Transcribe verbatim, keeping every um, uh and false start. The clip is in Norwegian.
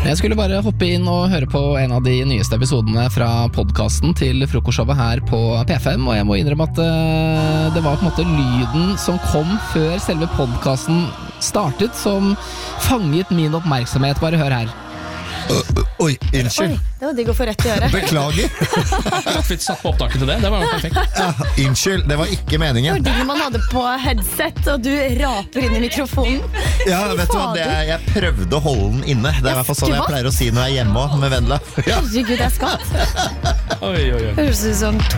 Jeg skulle bare hoppe inn og høre på en av de nyeste episodene fra podcasten til frokostshowet her på P fem, og jeg må innrømme at uh, det var på en måte lyden som kom før selve podcasten startet, som fanget min oppmerksomhet. Bare hør her. Uh, oi, unnskyld. Oi, det var digg å få rett i øret. Beklager. Rattfitt satt på opptaket til det, det var jo perfekt. Ja, unnskyld, det var ikke Det meningen. var digg når man hadde på headset, og du raper inn i mikrofonen. Ja, vet du hva, det er, jeg prøvde å holde den inne. Det er i hvert fall sånn jeg pleier å si når jeg er hjemme også, med Vendela. Ja. Herregud, det er skatt. Oi, oi, oi. Høres ut som